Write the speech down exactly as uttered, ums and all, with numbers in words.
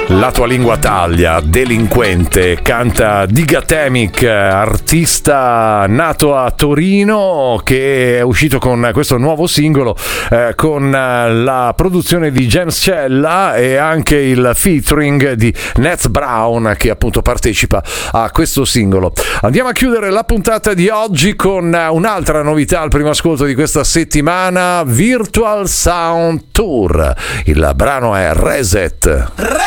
La tua lingua taglia, delinquente, canta Digatemic, artista nato a Torino che è uscito con questo nuovo singolo eh, con la produzione di James Cella e anche il featuring di Nets Brown che appunto partecipa a questo singolo. Andiamo a chiudere la puntata di oggi con un'altra novità al primo ascolto di questa settimana, Virtual Sound Tour. Il brano è Reset.